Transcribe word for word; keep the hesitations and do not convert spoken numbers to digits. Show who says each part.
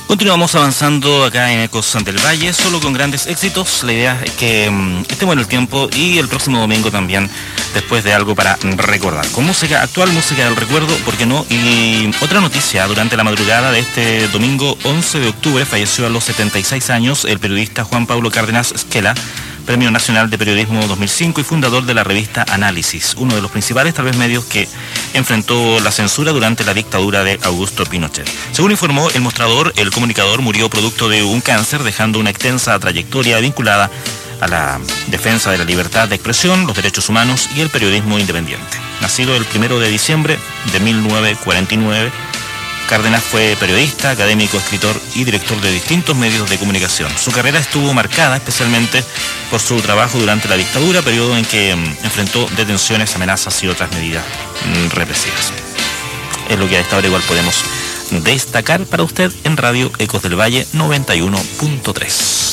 Speaker 1: Continuamos avanzando acá en Ecos del Valle, solo con grandes éxitos. La idea es que um, estemos en el tiempo y el próximo domingo también, después de algo para recordar. Con música actual, música del recuerdo, ¿por qué no? Y otra noticia, durante la madrugada de este domingo once de octubre falleció a los setenta y seis años el periodista Juan Pablo Cárdenas Esquela, Premio Nacional de Periodismo dos mil cinco y fundador de la revista Análisis, uno de los principales tal vez medios que enfrentó la censura durante la dictadura de Augusto Pinochet. Según informó El Mostrador, el comunicador murió producto de un cáncer, dejando una extensa trayectoria vinculada a la defensa de la libertad de expresión, los derechos humanos y el periodismo independiente. Nacido el primero de diciembre de mil novecientos cuarenta y nueve, Cárdenas fue periodista, académico, escritor y director de distintos medios de comunicación. Su carrera estuvo marcada especialmente por su trabajo durante la dictadura, periodo en que mm, enfrentó detenciones, amenazas y otras medidas mm, represivas. Es lo que a esta hora igual podemos destacar para usted en Radio Ecos del Valle noventa y uno punto tres.